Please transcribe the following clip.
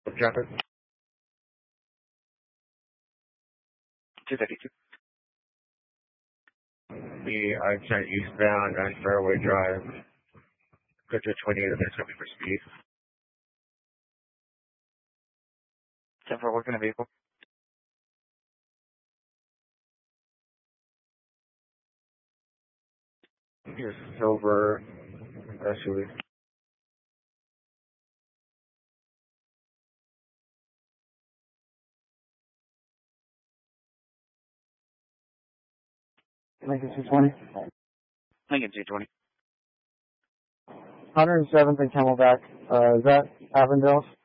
Traffic. 252. I'm sent eastbound on Fairway Drive. Go to 28 if there's something for speed. 10 for working a vehicle. Here's silver SUV. Lincoln 220. Lincoln 220. 107th and Camelback. Is that Avondale?